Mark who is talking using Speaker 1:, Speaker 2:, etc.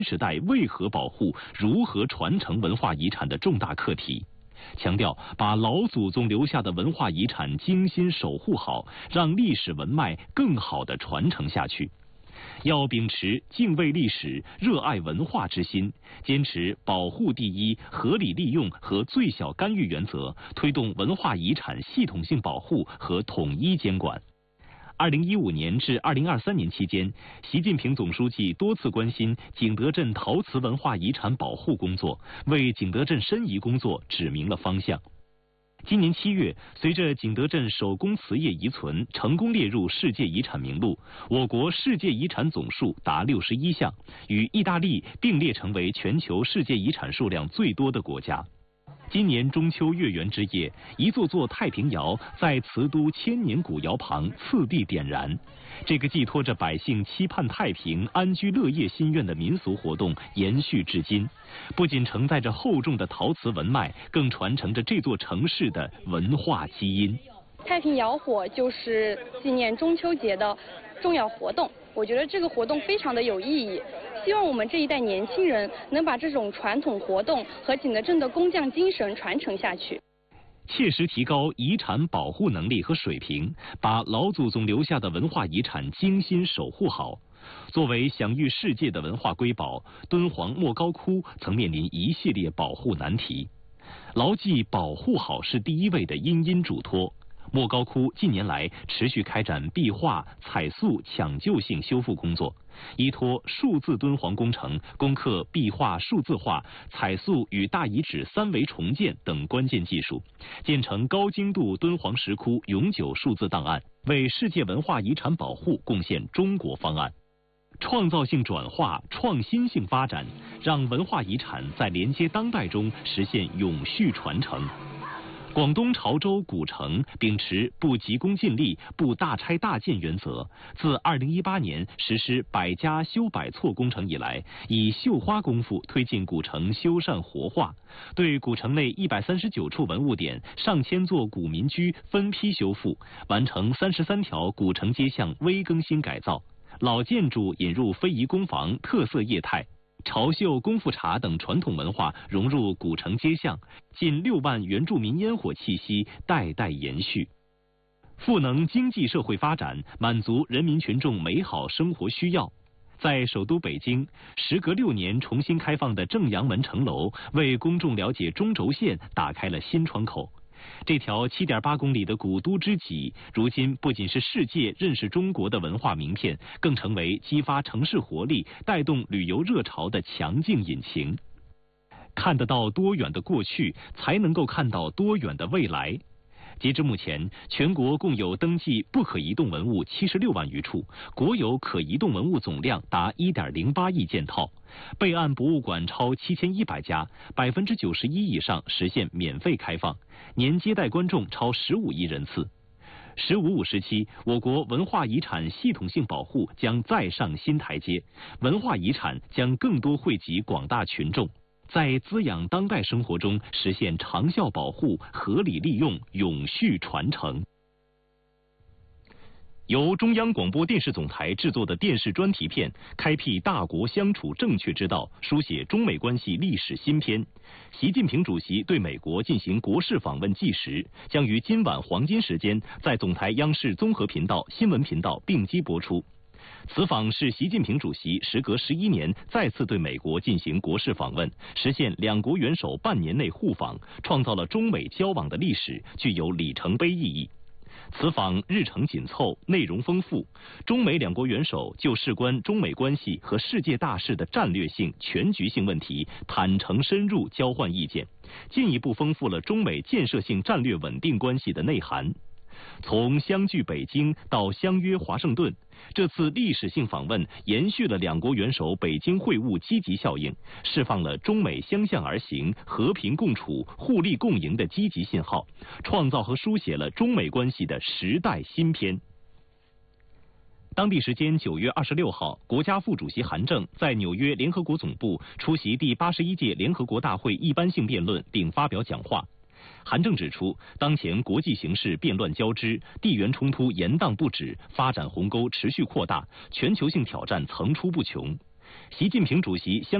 Speaker 1: 时代为何保护、如何传承文化遗产的重大课题，强调把老祖宗留下的文化遗产精心守护好，让历史文脉更好地传承下去。要秉持敬畏历史、热爱文化之心，坚持保护第一、合理利用和最小干预原则，推动文化遗产系统性保护和统一监管。2015年至2023年期间，习近平总书记多次关心景德镇陶瓷文化遗产保护工作，为景德镇申遗工作指明了方向。今年7月，随着景德镇手工瓷业遗存成功列入世界遗产名录，我国世界遗产总数达61项，与意大利并列成为全球世界遗产数量最多的国家。今年中秋月圆之夜，一座座太平窑在瓷都千年古窑旁次第点燃。这个寄托着百姓期盼太平、安居乐业心愿的民俗活动延续至今，不仅承载着厚重的陶瓷文脉，更传承着这座城市的文化基因。
Speaker 2: 太平窑火就是纪念中秋节的重要活动，我觉得这个活动非常的有意义。希望我们这一代年轻人能把这种传统活动和景德镇的工匠精神传承下去，
Speaker 1: 切实提高遗产保护能力和水平，把老祖宗留下的文化遗产精心守护好。作为享誉世界的文化瑰宝，敦煌莫高窟曾面临一系列保护难题。牢记保护好是第一位的殷殷嘱托。莫高窟近年来持续开展壁画、彩塑抢救性修复工作，依托数字敦煌工程攻克壁画数字化、彩塑与大遗址3维重建等关键技术，建成高精度敦煌石窟永久数字档案，为世界文化遗产保护贡献中国方案。创造性转化、创新性发展，让文化遗产在连接当代中实现永续传承。广东潮州古城秉持不急功近利、不大拆大建原则，自2018年实施百家修百错工程以来，以绣花功夫推进古城修缮活化，对古城内139处文物点、上千座古民居分批修复，完成33条古城街巷微更新改造，老建筑引入非遗工坊特色业态。潮绣、功夫茶等传统文化融入古城街巷，近6万原住民烟火气息代代延续。赋能经济社会发展，满足人民群众美好生活需要。在首都北京，时隔6年重新开放的正阳门城楼，为公众了解中轴线打开了新窗口。这条7.8公里的古都知己，如今不仅是世界认识中国的文化名片，更成为激发城市活力、带动旅游热潮的强劲引擎。看得到多远的过去，才能够看到多远的未来。截至目前，全国共有登记不可移动文物76万余处，国有可移动文物总量达1.08亿件套，备案博物馆超7100家，91%以上实现免费开放，年接待观众超15亿人次。“15+5”时期，我国文化遗产系统性保护将再上新台阶，文化遗产将更多惠及广大群众。在滋养当代生活中实现长效保护、合理利用、永续传承。由中央广播电视总台制作的电视专题片《开辟大国相处正确之道》，书写中美关系历史新篇。习近平主席对美国进行国事访问纪实，将于今晚黄金时间在总台央视综合频道、新闻频道并机播出。此访是习近平主席时隔11年再次对美国进行国事访问，实现两国元首半年内互访，创造了中美交往的历史，具有里程碑意义。此访日程紧凑，内容丰富，中美两国元首就事关中美关系和世界大事的战略性、全局性问题坦诚深入交换意见，进一步丰富了中美建设性战略稳定关系的内涵。从相聚北京到相约华盛顿，这次历史性访问延续了两国元首北京会晤积极效应，释放了中美相向而行、和平共处、互利共赢的积极信号，创造和书写了中美关系的时代新篇。当地时间9月26号，国家副主席韩正在纽约联合国总部出席第81届联合国大会一般性辩论并发表讲话。韩正指出，当前国际形势变乱交织，地缘冲突延宕不止，发展鸿沟持续扩大，全球性挑战层出不穷。 习近平主席